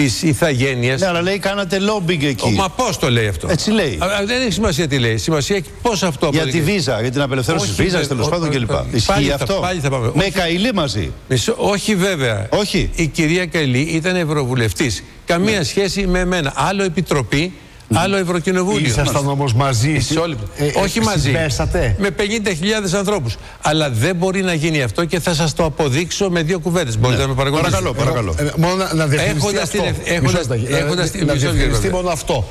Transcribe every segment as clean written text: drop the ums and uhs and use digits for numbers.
της ηθαγένειας. Ναι, αλλά λέει κάνατε lobbying εκεί. Μα πώς το λέει αυτό? Έτσι λέει. Δεν έχει σημασία τι λέει. Σημασία έχει πώς αυτό αποδεικνύει. Για τη βίζα, για την απελευθέρωση της βίζας, τέλος πάντων κλπ. Ισχύει αυτό? Πάλι θα πάμε. Με Καηλή μαζί. Όχι βέβαια. Όχι. Η κυρία Καηλή ήταν ευρωβουλευτής. Καμία σχέση με εμένα. Άλλο επιτροπή, άλλο Ευρωκοινοβούλιο. Ήσασταν όμως μαζί. Όχι μαζί. Συμπέσατε. Με 50.000 ανθρώπους. Αλλά δεν μπορεί να γίνει αυτό και θα σας το αποδείξω με δύο κουβέντες. Μπορείτε να με παρακολουθήσετε? Παρακαλώ. Μόνο να διευκρινιστεί αυτό. Να διευκρινιστεί μόνο αυτό.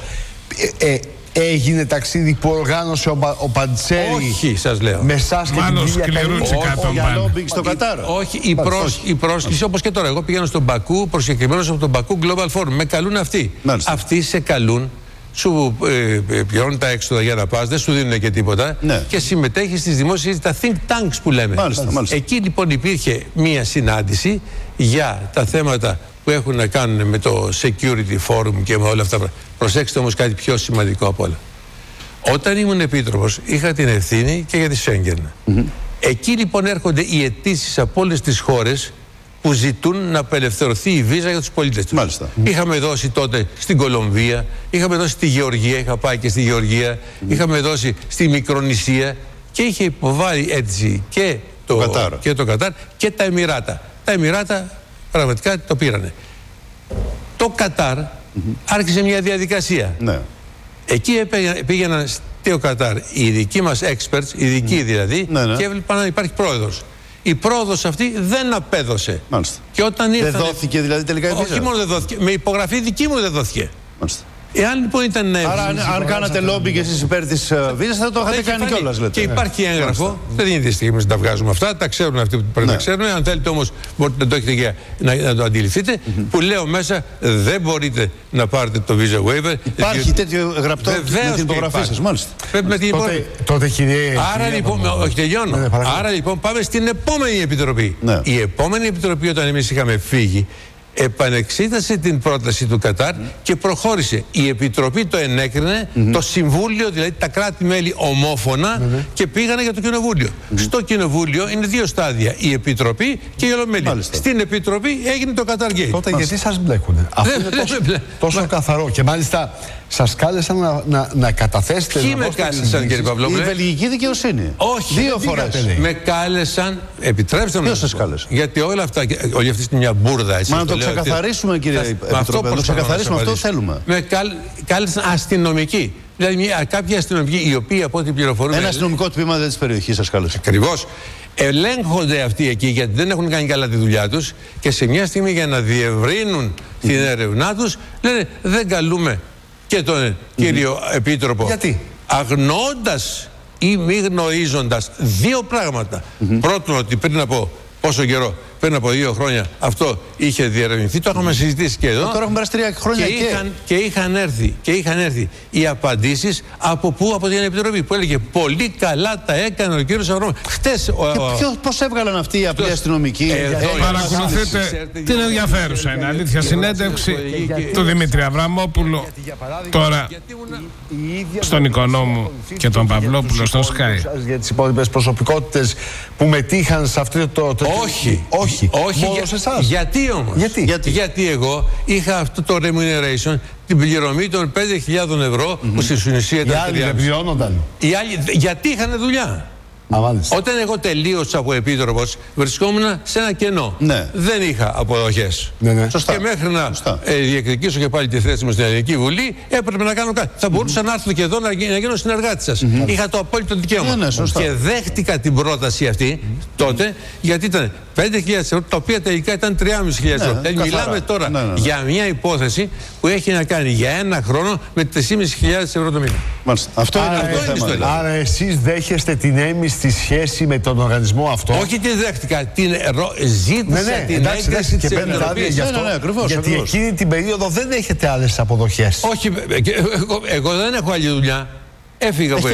Έγινε ταξίδι που οργάνωσε ο Παντσέρη? Όχι, σας λέω. Με εσάς και την κυρία Καηλή? Για lobbying στο Κατάρ? Όχι, η πρόσκληση όπως και τώρα. Εγώ πηγαίνω στον Μπακού, προσκεκριμένος από τον Μπακού Global Forum. Με καλούν αυτοί. Αυτοί σε καλούν. Σου πληρώνουν τα έξοδα για να πας, δεν σου δίνουν και τίποτα. Ναι. Και συμμετέχει στις δημόσιες, τα think tanks που λέμε. Μάλιστα. Εκεί λοιπόν υπήρχε μία συνάντηση για τα θέματα που έχουν να κάνουν με το security forum και με όλα αυτά. Προσέξτε όμως κάτι πιο σημαντικό απ' όλα. Όταν ήμουν επίτροπος, είχα την ευθύνη και για τη Σέγγεν. Εκεί λοιπόν έρχονται οι αιτήσεις από όλες τις χώρες που ζητούν να απελευθερωθεί η βίζα για τους πολίτες τους. Μάλιστα. Είχαμε δώσει τότε στην Κολομβία, είχαμε δώσει στη Γεωργία, είχα πάει και στη Γεωργία, είχαμε δώσει στη Μικρονησία και είχε υποβάλει αίτηση και το Κατάρ και τα Εμιράτα. Τα Εμιράτα πραγματικά το πήρανε. Το Κατάρ άρχισε μια διαδικασία. Ναι. Εκεί πήγαιναν στο Κατάρ οι δικοί μας experts, οι δικοί δηλαδή, και έβλεπαν να υπάρχει πρόεδρος. Η πρόοδος αυτή δεν απέδωσε. Μάλιστα. Και όταν δεν δόθηκε δηλαδή τελικά η βίζα? Όχι μόνο δεν δόθηκε, με υπογραφή δική μου δεν δόθηκε. Μάλιστα. Εάν λοιπόν ήταν. Άρα, αν κάνατε λόμπι και εσείς υπέρ της βίζας, θα το είχατε κάνει κιόλας, λέτε. Και υπάρχει έγγραφο. Δεν είναι τη στιγμή να τα βγάζουμε αυτά. Τα ξέρουν αυτοί που πρέπει να ξέρουν. Αν θέλετε όμως, μπορείτε να το έχετε για να το αντιληφθείτε. Που λέω μέσα, δεν μπορείτε να πάρετε το visa waiver. Υπάρχει τέτοιο γραπτό με την υπογραφή σας, μάλιστα. Πρέπει με την υπογραφή. Τότε, κύριε. Άρα λοιπόν, όχι τελειώνω. Άρα λοιπόν πάμε στην επόμενη επιτροπή. Η επόμενη επιτροπή, όταν εμείς είχαμε φύγει, επανεξήτασε την πρόταση του Κατάρ και προχώρησε. Η Επιτροπή το ενέκρινε, το Συμβούλιο, δηλαδή τα κράτη-μέλη ομόφωνα, και πήγανε για το Κοινοβούλιο. Στο Κοινοβούλιο είναι δύο στάδια. Η Επιτροπή και η Ολομέλεια. Στην Επιτροπή έγινε το Κατάρ Gate. Τότε γιατί σας μπλέκουνε? Αυτό είναι τόσο καθαρό. Και μάλιστα σας κάλεσαν να καταθέσετε. Ποιοι με κάλεσαν, κύριε Παυλόπουλε? Η βελγική δικαιοσύνη. Όχι. Δύο φορές. Με κάλεσαν. Επιτρέψτε μου. Ποιος σας κάλεσε? Γιατί όλα αυτά, όλη αυτή είναι μια μπουρδα. Μα να το ξεκαθαρίσουμε, κύριε Επιτροπέ. Να το ξεκαθαρίσουμε, αυτό θέλουμε. Με κάλεσαν αστυνομικοί. Δηλαδή κάποιοι αστυνομικοί, οι οποίοι από ό,τι πληροφορούν. Ένα αστυνομικό τμήμα της περιοχής σας κάλεσε. Ακριβώς. Ελέγχονται αυτοί εκεί γιατί δεν έχουν κάνει καλά τη δουλειά τους και σε μια στιγμή για να διευρύνουν την έρευνά τους λένε δεν καλούμε και τον κύριο Επίτροπο. Γιατί? Αγνοώντας ή μη γνωρίζοντας δύο πράγματα. Πρώτον, ότι πριν από πόσο καιρό, πριν από 2 χρόνια αυτό είχε διερευνηθεί, το είχαμε συζητήσει και εδώ. Τώρα έχουμε περάσει 3 χρόνια και είχαν έρθει οι απαντήσεις από πού? Από την Επιτροπή που έλεγε πολύ καλά τα έκανε ο κύριος Αβραμόπουλος. Χτες. Πώς έβγαλαν αυτοί οι απλοί αστυνομικοί? Παρακολουθείτε την ενδιαφέρουσα, είναι αλήθεια, συνέντευξη του Δημήτρη Αβραμόπουλου τώρα στον Οικονόμου και τον Παυλόπουλο στον Sky. Για τις υπόλοιπες προσωπικότητες που μετήχαν σε αυτό το. Όχι. Μόνο σε εσάς. Γιατί όμως? Γιατί εγώ είχα αυτό το remuneration, την πληρωμή των 5.000 ευρώ που στην ουσία ήταν. Οι άλλοι δεν πληρώνονταν. Οι άλλοι γιατί είχαν δουλειά. Όταν εγώ τελείωσα από επίτροπος, βρισκόμουν σε ένα κενό. Δεν είχα αποδοχές. Και μέχρι να διεκδικήσω και πάλι τη θέση μου στην Ελληνική Βουλή, έπρεπε να κάνω κάτι. Θα μπορούσα να έρθω και εδώ να γίνω συνεργάτη σας. Είχα το απόλυτο δικαίωμα. Και δέχτηκα την πρόταση αυτή τότε, γιατί ήταν 5.000 ευρώ, τα οποία τελικά ήταν 3.500 ευρώ. Μιλάμε τώρα για μια υπόθεση που έχει να κάνει για 1 χρόνο με 3.500 ευρώ το μήνα. Αυτό είναι το θέμα. Άρα εσείς δέχεστε την έμιστη σχέση με τον οργανισμό αυτό? Όχι τη δέχτηκα, ζήτησα την έγκριση της Επιτροπής. Γιατί εκείνη την περίοδο δεν έχετε άλλες αποδοχές. Όχι, εγώ δεν έχω άλλη δουλειά. Έφυγα από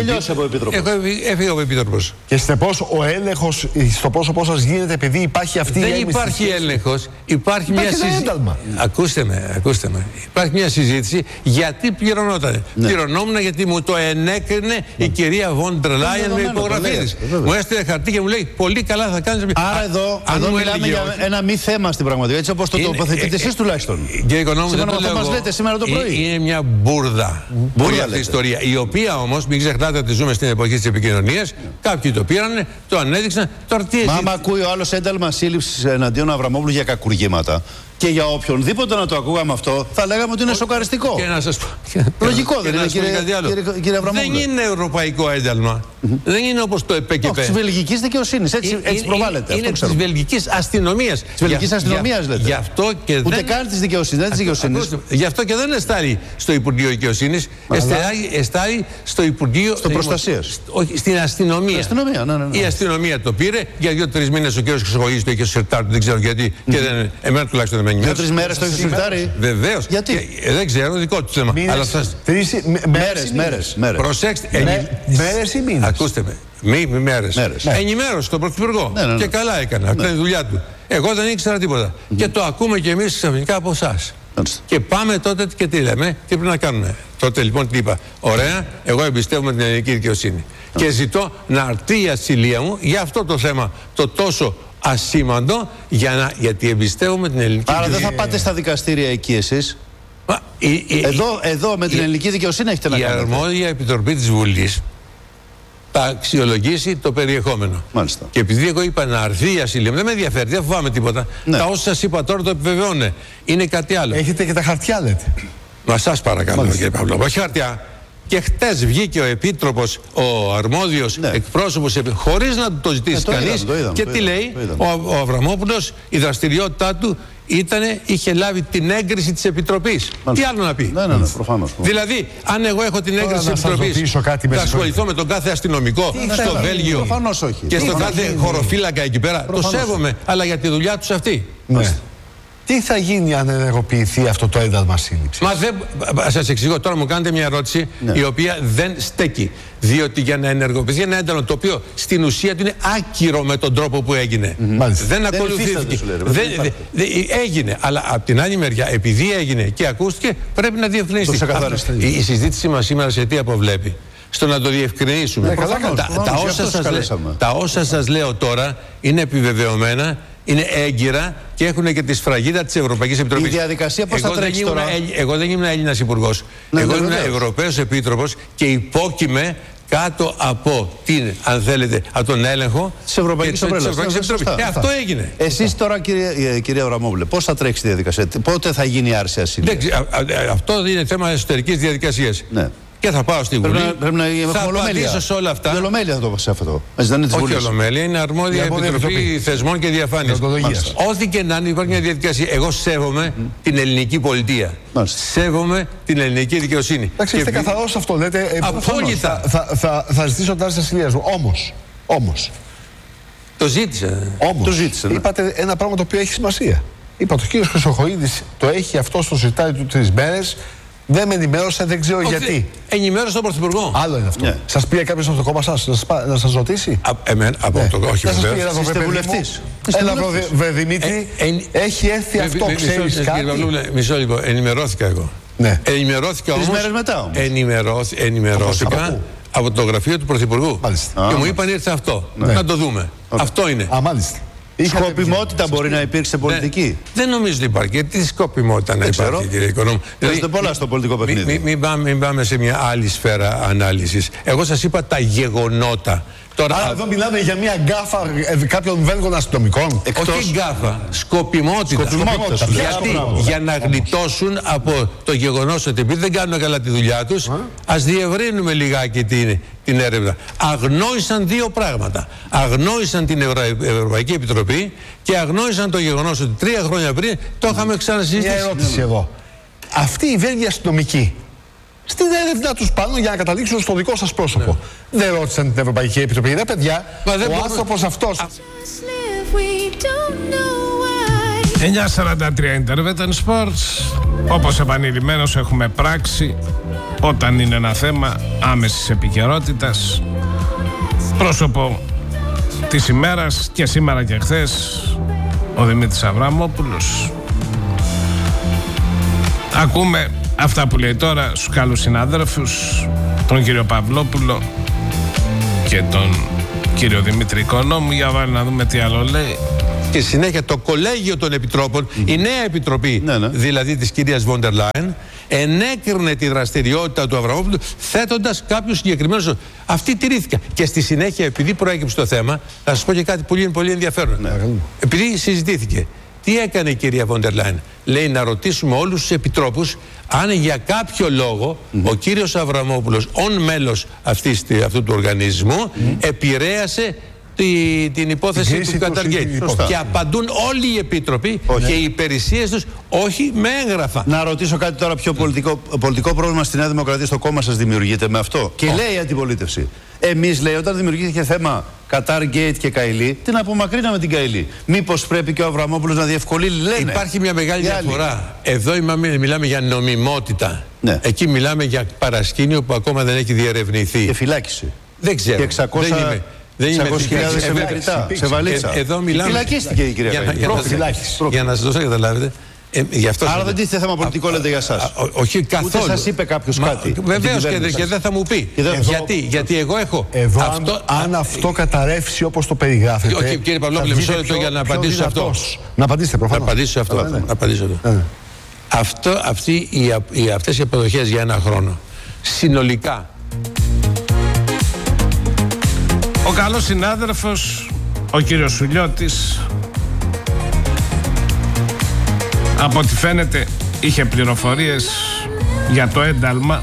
επίτροπος. Και συνεπώς ο έλεγχος στο πρόσωπό σας γίνεται επειδή υπάρχει αυτή η έλλειψη. Δεν υπάρχει έλεγχος. Υπάρχει μια συζήτηση. Ακούστε με. Υπάρχει μια συζήτηση γιατί πληρωνότανε. Πληρωνόμουν γιατί μου το ενέκρινε η κυρία Βόντερ Λάιεν με υπογραφή της. Μου έστειλε χαρτί και μου λέει πολύ καλά θα κάνεις. Άρα εδώ μιλάμε για ένα μη θέμα στην πραγματικότητα. Έτσι όπως το τοποθετείτε εσείς τουλάχιστον. Κύριε Οικονόμου, δεν το λέω εγώ. Σήμερα το πρωί. Είναι μια μπουρδα. Όλη αυτή η ιστορία. Η οποία όμως, μην ξεχνάτε ότι ζούμε στην εποχή της επικοινωνίας. Κάποιοι το πήρανε, το ανέδειξαν. Μα άμα ακούει ο άλλος ένταλμα σύλληψης εναντίον Αβραμόπουλου για κακουργήματα. Και για οποιονδήποτε να το ακούγαμε αυτό, θα λέγαμε ότι είναι σοκαριστικό. Και να σας πω. Λογικό δεν είναι, κύριε Αβραμόπουλο. Δεν είναι ευρωπαϊκό ένταλμα. Δεν είναι όπως το ΕΠΕΚΕΠΕ. Της βελγικής δικαιοσύνης. Έτσι προβάλλεται. Είναι της βελγικής αστυνομίας. Της βελγικής αστυνομίας λέτε. Γι' αυτό και ούτε καν της δικαιοσύνης. Γι' αυτό και δεν εστάλει στο Υπουργείο Δικαιοσύνης. Εστάλει στο Υπουργείο. Στο Προστασίας. Όχι, στην αστυνομία. Η αστυνομία το πήρε για 2-3 μήνες ο κ. Χρυσοχοίδης το είχε στο σιρτάρι του, δεν ξέρω γιατί. Και εμένα τουλάχιστον δεν με 2-3 μέρες το έχει στο σιρτάρι. Βεβαίως. Γιατί? Δεν ξέρω, δικό του θέμα. Μέρες. Προσέξτε. Μέρες ή μήνες? Ακούστε με. Μέρες. Ενημέρωσε τον Πρωθυπουργό. Και καλά έκανε. Αυτή είναι η δουλειά του. Εγώ δεν ήξερα τίποτα. Και το ακούμε κι εμείς ξαφνικά από εσάς. Και πάμε τότε και τι λέμε, τι πρέπει να κάνουμε. Τότε λοιπόν τι είπα. Ωραία, εγώ εμπιστεύομαι την ελληνική δικαιοσύνη. Και ζητώ να έρθει η ασυλία μου για αυτό το θέμα το τόσο ασήμαντο, γιατί εμπιστεύομαι την ελληνική δικαιοσύνη. Άρα δεν θα πάτε στα δικαστήρια εκεί εσείς? Εδώ με την ελληνική δικαιοσύνη έχετε να κάνετε. Η αρμόδια επιτροπή της Βουλής θα αξιολογήσει το περιεχόμενο. Μάλιστα. Και επειδή εγώ είπα να έρθει η ασυλία μου, δεν με ενδιαφέρει, δεν φοβάμαι τίποτα. Ναι. Τα όσα σας είπα τώρα το επιβεβαιώνουν. Είναι κάτι άλλο. Έχετε και τα χαρτιά, λέτε. Μα σας παρακαλώ, κύριε Παύλο. Όχι χαρτιά. Και χτες βγήκε ο Επίτροπος, ο αρμόδιος εκπρόσωπος, χωρίς να το ζητήσει κανείς. Και τι λέει, ο Αβραμόπουλος, η δραστηριότητά του είχε λάβει την έγκριση της Επιτροπής. Τι άλλο να πει? Ναι, προφανώς. Δηλαδή, αν εγώ έχω την έγκριση της Επιτροπής, θα ασχοληθώ με τον κάθε αστυνομικό στο Βέλγιο και στον κάθε χωροφύλακα εκεί πέρα. Το σέβομαι, αλλά για τη δουλειά τους αυτή. Τι θα γίνει αν ενεργοποιηθεί αυτό το ένταλμα σύλληψης? Μα δεν. Σας εξηγώ, τώρα μου κάνετε μια ερώτηση η οποία δεν στέκει. Διότι για να ενεργοποιηθεί ένα ένταλμα το οποίο στην ουσία του είναι άκυρο με τον τρόπο που έγινε. Δεν ακολουθήθηκε. Έγινε. Αλλά από την άλλη μεριά, επειδή έγινε και ακούστηκε, πρέπει να διευκρινιστεί. Η συζήτηση μας σήμερα σε τι αποβλέπει? Στο να το διευκρινίσουμε. Τα όσα σας λέω τώρα είναι επιβεβαιωμένα, είναι έγκυρα και έχουν και τη σφραγίδα της Ευρωπαϊκής Επιτροπής. Η διαδικασία πώς θα τρέξει τώρα? Εγώ δεν ήμουν Έλληνας υπουργός. Εγώ ήμουν Ευρωπαίος Επίτροπος και υπόκειμε κάτω από αν θέλετε, από τον έλεγχο της Ευρωπαϊκής Επιτροπής. Αυτό έγινε. Εσείς τώρα, κύριε Αβραμόπουλε, πώς θα τρέξει η διαδικασία? Πότε θα γίνει η άρση ασυλίας? Αυτό είναι θέμα εσωτερικής διαδικασίας. Και θα πάω στη Βουλή. Πρέπει να θα απαντήσω σε όλα αυτά. Η Ολομέλεια θα το σε αυτό. Όχι η Ολομέλεια, είναι αρμόδια Επιτροπή Θεσμών και Διαφάνειας. Ό,τι και να είναι, υπάρχει μια διαδικασία. Εγώ σέβομαι την ελληνική πολιτεία. Σέβομαι την ελληνική δικαιοσύνη. Εντάξει, είστε καθαρός σε αυτό. Λέτε, απόλυτα. Θα ζητήσω τα άρση ασυλίας μου. Όμως. Το ζήτησα. Είπατε ένα πράγμα το οποίο έχει σημασία. Είπατε, ο κύριος Χρυσοχοίδης το έχει αυτό στο σιρτάρι του 3 μέρες. Δεν με ενημέρωσε, δεν ξέρω γιατί. Ενημέρωσε τον Πρωθυπουργό. Άλλο είναι αυτό. Σας πήρε κάποιος από το κόμμα σας να σας ρωτήσει? Όχι, βέβαια. Είστε βουλευτής. Έλα, βρε Δημήτρη, έχει έρθει αυτό, ξέρεις κάτι? Μισό λίγο, ενημερώθηκα εγώ. Ενημερώθηκα όμως. 3 μέρες μετά όμως. Ενημερώθηκα από το γραφείο του Πρωθυπουργού. Και μου είπαν ήρθε αυτό. Να το δούμε. Αυτό είναι. Μάλιστα. Σκοπιμότητα μπορεί να υπήρξε πολιτική? Δεν νομίζω ότι υπάρχει. Τι σκοπιμότητα να υπάρχει, κύριε Οικονόμου? Έχετε πολλά στο πολιτικό παιχνίδι. Μην πάμε σε μια άλλη σφαίρα ανάλυσης. Εγώ σας είπα τα γεγονότα. Άρα εδώ μιλάμε για μια γκάφα κάποιων Βέλγων αστυνομικών. Όχι γκάφα, σκοπιμότητα. Γιατί? Για να γλιτώσουν από το γεγονός ότι επειδή δεν κάνουν καλά τη δουλειά τους, ας διευρύνουμε λιγάκι την έρευνα. Αγνόησαν δύο πράγματα. Αγνόησαν την Ευρωπαϊκή Επιτροπή και αγνόησαν το γεγονός ότι 3 χρόνια πριν το είχαμε ξανασυζητήσει. Μια ερώτηση εδώ. Αυτοί οι Βέλγοι αστυνομικοί στην έρευνα τους πάνω για να καταλήξουν στο δικό σας πρόσωπο, δεν ρώτησαν την Ευρωπαϊκή Επιτροπή? Ρε παιδιά, ο άνθρωπος αυτός 9:43 Intervention Sports. Όπως επανειλημμένως έχουμε πράξει όταν είναι ένα θέμα άμεσης επικαιρότητας. Πρόσωπο της ημέρας και σήμερα και χθες ο Δημήτρης Αβραμόπουλος. Ακούμε αυτά που λέει τώρα στους καλούς συναδέλφους, τον κύριο Παυλόπουλο και τον κύριο Δημήτρη Οικονόμου. Για βάλει να δούμε τι άλλο λέει. Και συνέχεια το Κολέγιο των Επιτρόπων, η νέα επιτροπή δηλαδή της κυρίας Βόντερ Λάιεν, ενέκρινε τη δραστηριότητα του Αβραμόπουλου θέτοντας κάποιους συγκεκριμένους. Αυτή τηρήθηκε. Και στη συνέχεια, επειδή προέκυψε το θέμα, θα σας πω και κάτι που είναι πολύ ενδιαφέρον. Επειδή συζητήθηκε, τι έκανε η κυρία Βόντερ Λάιεν? Λέει να ρωτήσουμε όλους τους επιτρόπους αν για κάποιο λόγο ο κύριος Αβραμόπουλος, ον μέλος αυτού του οργανισμού, επηρέασε την υπόθεση του Καταργέτη. Και απαντούν όλοι οι επίτροποι και οι υπηρεσίες τους όχι με έγγραφα. Να ρωτήσω κάτι τώρα πιο πολιτικό πρόβλημα στη Νέα Δημοκρατία, στο κόμμα σας δημιουργείται με αυτό? Και λέει η αντιπολίτευση. Εμείς, λέει, όταν δημιουργήθηκε θέμα Κατάρ Γκέιτ και Καηλή, την απομακρύναμε την Καηλή. Μήπως πρέπει και ο Αβραμόπουλος να διευκολύνει? Λένε. Υπάρχει μια μεγάλη διαφορά. Εδώ μιλάμε για νομιμότητα. Ναι. Εκεί μιλάμε για παρασκήνιο που ακόμα δεν έχει διερευνηθεί. Και φυλάκιση. Δεν ξέρω. Και 600.000 σε βαλίτσα. Εδώ μιλάμε. Φυλακίστηκε η κυρία Καηλή. Για να σας δώσω να καταλάβετε. Άρα δεν τίθεται θέμα πολιτικό, λέτε, για εσάς? Όχι καθόλου. Ούτε σας είπε κάποιος κάτι? Βεβαίως και δεν θα μου πει. Γιατί εγώ έχω. Αν αυτό καταρρεύσει όπως το περιγράφετε. Όχι, κύριε Παυλόπουλε, μισό λεπτό για να απαντήσω σε αυτό. Να απαντήσετε, προφανώς. Να απαντήσω σε αυτό. Αυτές οι αποδοχές για ένα χρόνο συνολικά. Ο καλός συνάδελφος, ο κύριος Σουλιώτης, από ό,τι φαίνεται είχε πληροφορίες για το ένταλμα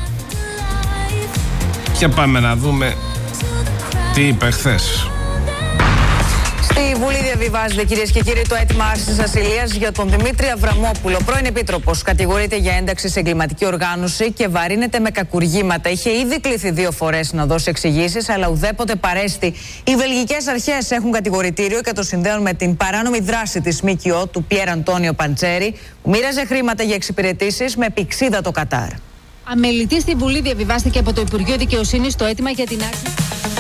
και πάμε να δούμε τι είπε χθες. Στη Βουλή διαβιβάζεται, κυρίες και κύριοι, το αίτημα άρσης ασυλίας για τον Δημήτρη Αβραμόπουλο. Πρώην επίτροπος κατηγορείται για ένταξη σε εγκληματική οργάνωση και βαρύνεται με κακουργήματα. Είχε ήδη κληθεί 2 φορές να δώσει εξηγήσεις, αλλά ουδέποτε παρέστη. Οι βελγικές αρχές έχουν κατηγορητήριο και το συνδέουν με την παράνομη δράση της ΜΚΟ του Πιέρ Αντώνιο Παντσέρη, που μοίραζε χρήματα για εξυπηρετήσεις με πηξίδα το Κατάρ. Αμελητή στη Βουλή διαβιβάστηκε από το Υπουργείο Δικαιοσύνης το αίτημα για την άρση.